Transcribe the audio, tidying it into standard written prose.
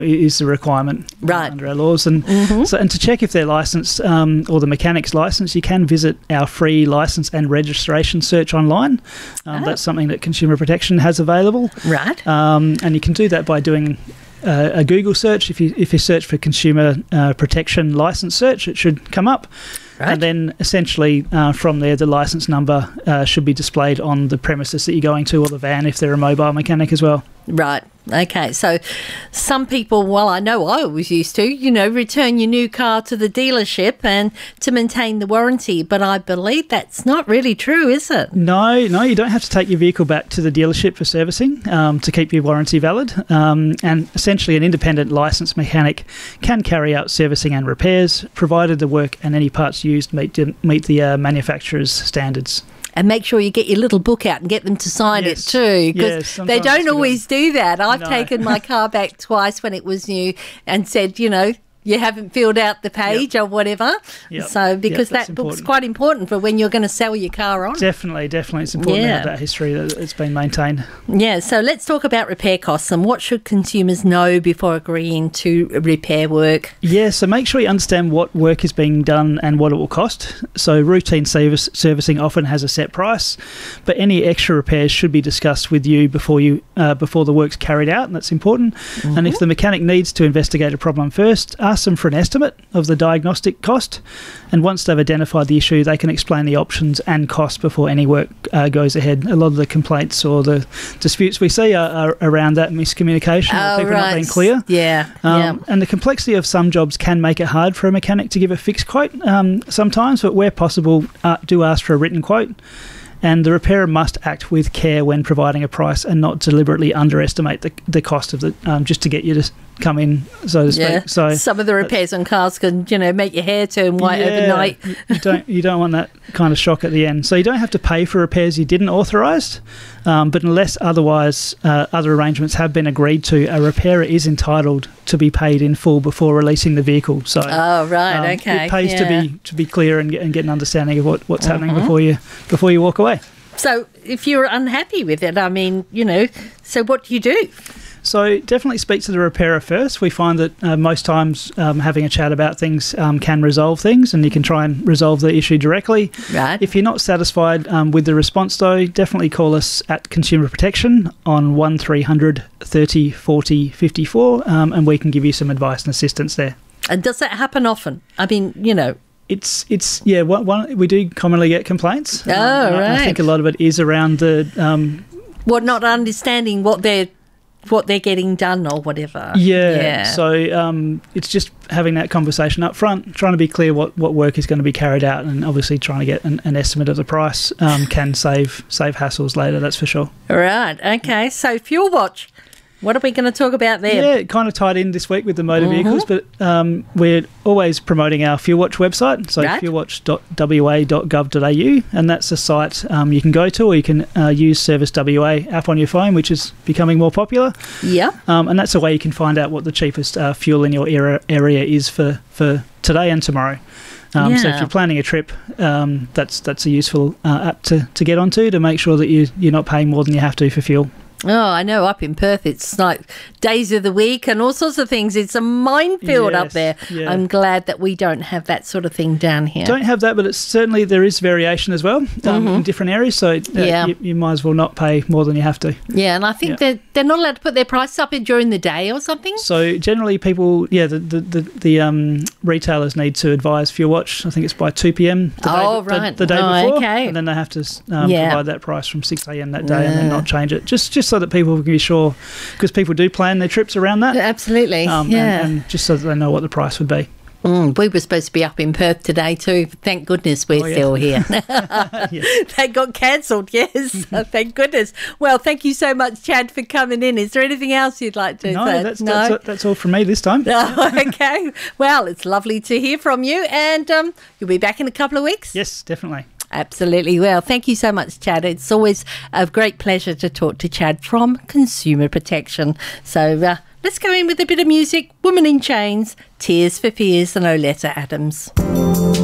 is the requirement under our laws. And so, and to check if they're licensed or the mechanic's licensed, you can visit our free licence and registration search online. That's something that Consumer Protection has available. Right. And you can do that by doing a Google search. If you search for Consumer Protection licence search, it should come up. Right. And then essentially from there, the licence number should be displayed on the premises that you're going to, or the van if they're a mobile mechanic as well. Right. Okay. So some people, well, I know I always used to, return your new car to the dealership and to maintain the warranty. But I believe that's not really true, is it? No, you don't have to take your vehicle back to the dealership for servicing to keep your warranty valid. And essentially an independent licensed mechanic can carry out servicing and repairs, provided the work and any parts used meet the manufacturer's standards. And make sure you get your little book out and get them to sign it too, because they don't always do that. I've taken my car back twice when it was new and said, you haven't filled out the page or whatever. So because that book's quite important for when you're going to sell your car on. Definitely. It's important to have that history that it's been maintained. Yeah, so let's talk about repair costs and what should consumers know before agreeing to repair work. Yeah, so make sure you understand what work is being done and what it will cost. So routine servicing often has a set price, but any extra repairs should be discussed with you before the work's carried out, and that's important. And if the mechanic needs to investigate a problem first, ask them for an estimate of the diagnostic cost, and once they've identified the issue, they can explain the options and costs before any work goes ahead. A lot of the complaints or the disputes we see are around that miscommunication, or people not being clear. And the complexity of some jobs can make it hard for a mechanic to give a fixed quote sometimes, but where possible, do ask for a written quote. And the repairer must act with care when providing a price and not deliberately underestimate the cost of the just to get you to come in, so to speak. So some of the repairs on cars can, make your hair turn white overnight. You don't want that kind of shock at the end. So you don't have to pay for repairs you didn't authorise, but unless otherwise other arrangements have been agreed to, a repairer is entitled to be paid in full before releasing the vehicle. So it pays to be clear and get an understanding of what's happening before you walk away. So if you're unhappy with it, so what do you do? So definitely speak to the repairer first. We find that most times having a chat about things can resolve things, and you can try and resolve the issue directly. Right. If you're not satisfied with the response, though, definitely call us at Consumer Protection on 1300 30 40 54, and we can give you some advice and assistance there. And does that happen often? I mean, It's we do commonly get complaints. Right. I think a lot of it is around the not understanding what they're getting done or whatever. So it's just having that conversation up front, trying to be clear what work is going to be carried out, and obviously trying to get an estimate of the price can save hassles later, that's for sure. Right, okay. So Fuel Watch, what are we going to talk about there? Yeah, kind of tied in this week with the motor vehicles, but we're always promoting our Fuel Watch website, so fuelwatch.wa.gov.au, and that's a site you can go to, or you can use Service WA app on your phone, which is becoming more popular. Yeah. And that's a way you can find out what the cheapest fuel in your area is for today and tomorrow. So if you're planning a trip, that's a useful app to get onto to make sure that you're not paying more than you have to for fuel. Oh, I know. Up in Perth, it's like days of the week and all sorts of things. It's a minefield up there. Yeah. I'm glad that we don't have that sort of thing down here. Don't have that, but it's certainly there is variation as well in different areas. So you might as well not pay more than you have to. Yeah, and I think they're not allowed to put their price up during the day or something. So generally, people, the retailers need to advise Fuel Watch. I think it's by 2 p.m. the day before, okay. And then they have to provide that price from 6 a.m. that day, and then not change it. Just so that people can be sure, because people do plan their trips around that. Absolutely, and just so that they know what the price would be. We were supposed to be up in Perth today too. Thank goodness we're still here. That got cancelled, yes. Thank goodness. Well, thank you so much, Chad, for coming in. Is there anything else you'd like to say? That's all from me this time. Okay. Well, it's lovely to hear from you, and you'll be back in a couple of weeks? Yes, definitely. Absolutely. Well, thank you so much, Chad. It's always a great pleasure to talk to Chad from Consumer Protection. So let's go in with a bit of music. Woman in Chains, Tears for Fears, and Oleta Adams.